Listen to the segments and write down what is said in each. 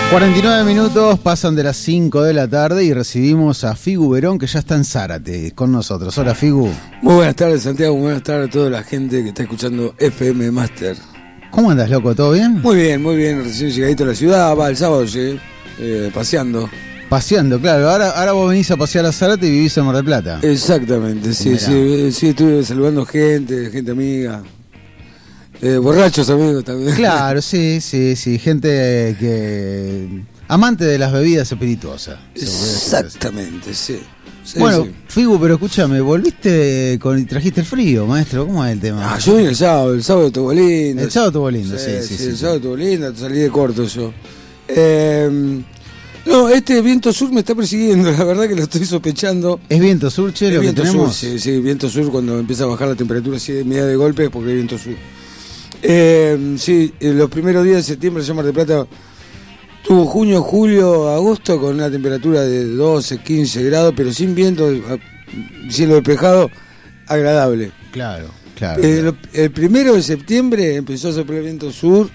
49 minutos pasan de las 5 de la tarde y recibimos a Figu Verón, que ya está en Zárate con nosotros. Hola, Figu. Muy buenas tardes, Santiago. Muy buenas tardes a toda la gente que está escuchando FM Master. ¿Cómo andas, loco? ¿Todo bien? Muy bien, muy bien. Recién llegadito a la ciudad. Va, el sábado llegué, paseando. Paseando, claro. Ahora vos venís a pasear a Zárate y vivís en Mar del Plata. Exactamente, sí, estuve saludando gente amiga. Borrachos amigos también. Claro, sí. Gente que... amante de las bebidas espirituosas. Exactamente, sí. Bueno, sí. Figu, pero escúchame, volviste y trajiste el frío, maestro. ¿Cómo es el tema? Yo vine el sábado estuvo lindo. El sábado estuvo lindo, sí. El sábado estuvo lindo, salí de corto yo. No, este viento sur me está persiguiendo, la verdad que lo estoy sospechando. ¿Es viento sur, che, lo que tenemos? Sí, viento sur cuando empieza a bajar la temperatura así de media de golpe es porque hay viento sur. Los primeros días de septiembre ya Mar del Plata tuvo junio, julio, agosto con una temperatura de 12, 15 grados, pero sin viento, cielo despejado, agradable. Claro. El 1 de septiembre empezó a soplar viento sur,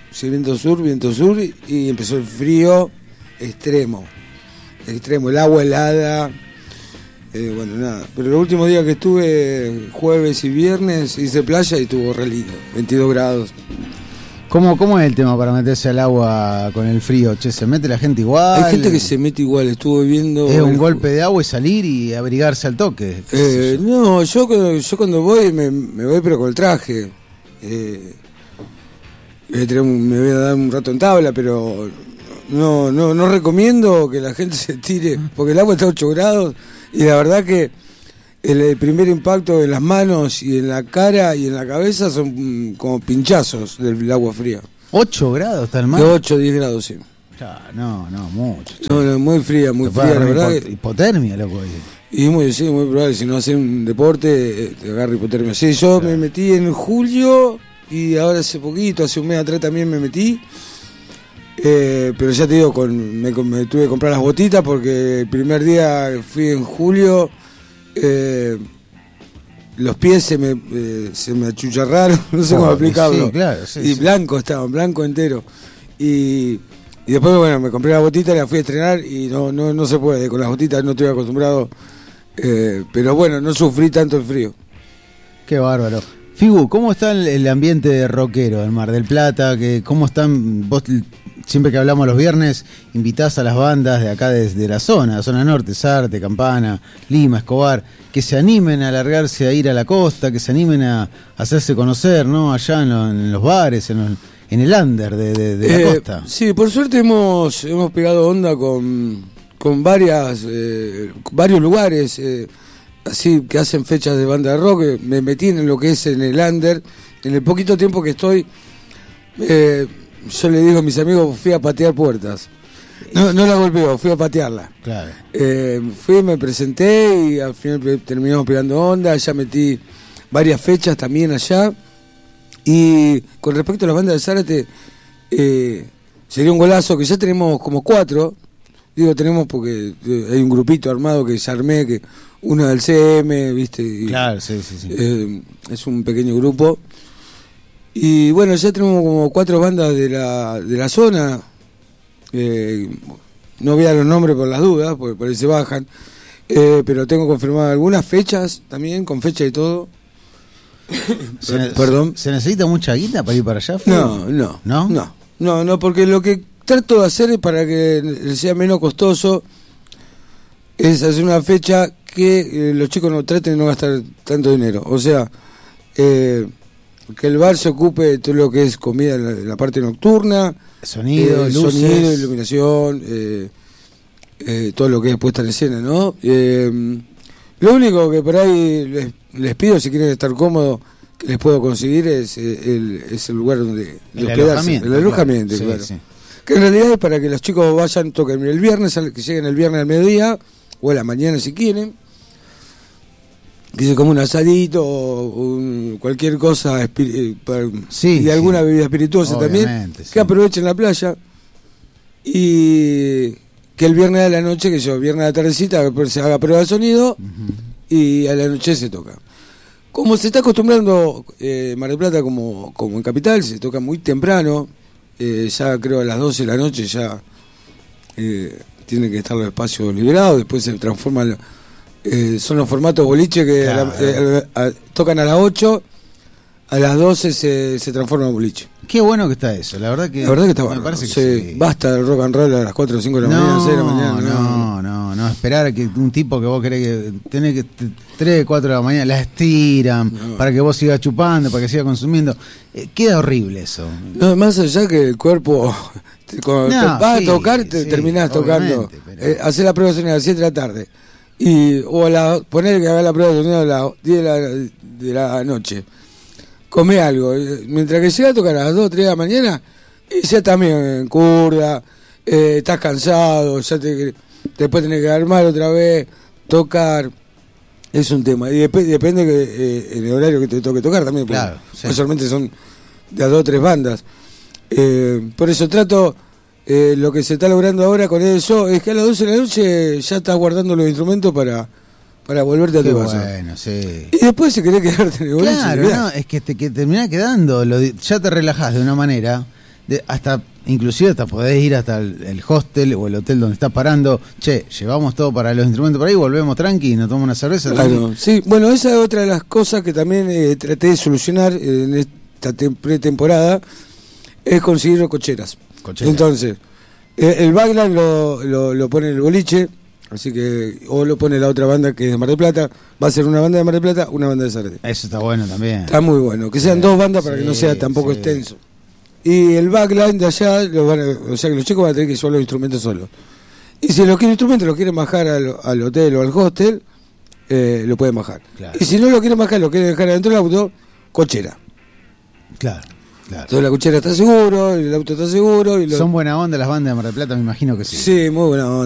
y empezó el frío extremo, el agua helada. Bueno, nada, pero los últimos días que estuve, jueves y viernes, hice playa y estuvo re lindo, 22 grados. ¿Cómo es el tema para meterse al agua con el frío? Che, ¿se mete la gente igual? Hay gente que se mete igual, estuve viendo... ¿Es un golpe de agua y salir y abrigarse al toque? No, yo cuando voy me voy pero con el traje. Me voy a dar un rato en tabla, pero no recomiendo que la gente se tire, porque el agua está a 8 grados y la verdad que el primer impacto en las manos y en la cara y en la cabeza son como pinchazos del agua fría. 8 grados está el mar. De 8 o 10 grados, sí. Claro, no, mucho. No, muy fría, la verdad. Hipotermia, loco. Y muy probable, si no haces un deporte, te agarra hipotermia. Sí, yo me metí en julio y ahora hace un mes atrás también me metí. Pero ya te digo, me tuve que comprar las botitas porque el primer día fui en julio, los pies se me achucharraron, no sé cómo explicarlo. Sí, claro, blanco entero. Y después, bueno, me compré la botita, la fui a estrenar y no se puede, con las botitas no estoy acostumbrado. Pero bueno, no sufrí tanto el frío. Qué bárbaro. Figu, ¿cómo está el ambiente rockero en Mar del Plata? ¿Cómo están? Vos siempre que hablamos los viernes invitás a las bandas de acá desde la zona norte, Zárate, Campana, Lima, Escobar, que se animen a largarse a ir a la costa, que se animen a hacerse conocer, ¿no? Allá en los bares, en el under de la costa. Sí, por suerte hemos pegado onda con varios lugares, así que hacen fechas de banda de rock. Me metí en lo que es en el under. En el poquito tiempo que estoy, yo le digo a mis amigos, fui a patear puertas. No la golpeo, fui a patearla. Claro. Me presenté y al final terminamos pegando onda. Ya metí varias fechas también allá. Y con respecto a las bandas de Zárate, sería un golazo que ya tenemos como 4. Digo tenemos porque hay un grupito armado que ya armé, que uno del CM, ¿viste? Y, claro, sí. Es un pequeño grupo. Y bueno, ya tenemos como 4 bandas de la zona. No voy a dar los nombres por las dudas, porque por ahí se bajan. Pero tengo confirmadas algunas fechas también, con fecha y todo. Perdón. ¿Se necesita mucha guita para ir para allá? No, porque lo que trato de hacer es para que sea menos costoso, es hacer una fecha que los chicos no traten de no gastar tanto dinero. O sea, que el bar se ocupe de todo lo que es comida en la parte nocturna, sonido, luces, sonido, iluminación, todo lo que es puesta en escena, ¿no? Lo único que por ahí les pido, si quieren estar cómodos, que les puedo conseguir es el lugar donde hospedarse, el alojamiento, claro. Sí. Que en realidad es para que los chicos vayan, toquen el viernes, que lleguen el viernes al mediodía o a la mañana si quieren, que se come un asadito o cualquier cosa y alguna bebida espirituosa también, que aprovechen la playa y que el viernes a la noche, viernes a la tardecita, se haga prueba de sonido y a la noche se toca. Como se está acostumbrando Mar del Plata como en Capital, se toca muy temprano, ya creo a las 12 de la noche ya tienen que estar los espacios liberados, después se transforman, son los formatos boliche que Claro. tocan a las 8, a las 12 se transforma en boliche. Qué bueno que está eso, la verdad que está me bueno. parece que sí. Basta del rock and roll a las 4 o 5 de la mañana, 6 de la mañana. No, esperar a que un tipo que vos querés que tenés que 3, 4 de la mañana la estiran para que vos sigas chupando, para que sigas consumiendo. Queda horrible eso. No, más allá que el cuerpo, cuando te vas a tocar, terminás tocando. Pero... hacer la prueba de sonido a las 7 de la tarde. Poner que haga la prueba de sonido a las 10 de la noche. Come algo. Mientras que llega a tocar a las 2, 3 de la mañana, y ya también en curda, estás cansado, ya después tenés que armar otra vez, tocar. Es un tema. Y depende que el horario que te toque tocar también. Claro, sí. Usualmente son de a 2 o 3 bandas. Por eso trato, lo que se está logrando ahora con eso, es que a las 12 de la noche ya estás guardando los instrumentos para volverte a tu casa. Bueno, sí. Y después si querés quedarte en el boliche, Claro, no, es que te terminás quedando, ya te relajás de una manera, inclusive hasta podés ir hasta el hostel o el hotel donde estás parando. Che, llevamos todo para los instrumentos por ahí, volvemos tranqui y nos tomamos una cerveza. Claro, sí. Bueno, esa es otra de las cosas que también traté de solucionar en esta pretemporada, es conseguir cocheras. Entonces, el backline lo pone el boliche, así que, o lo pone la otra banda que es de Mar del Plata. Va a ser una banda de Mar del Plata, una banda de Zárate. Eso está bueno también. Está muy bueno, que sean dos bandas para que no sea tampoco extenso. Y el backline de allá, o sea que los chicos van a tener que llevar los instrumentos solos. Y si los instrumentos los quieren bajar al hotel o al hostel, lo pueden bajar. Claro. Y si no lo quieren bajar, lo quieren dejar adentro del auto, cochera. Claro. Entonces la cochera está seguro, el auto está seguro. Son buena onda las bandas de Mar del Plata, me imagino que sí. Sí, muy buena onda.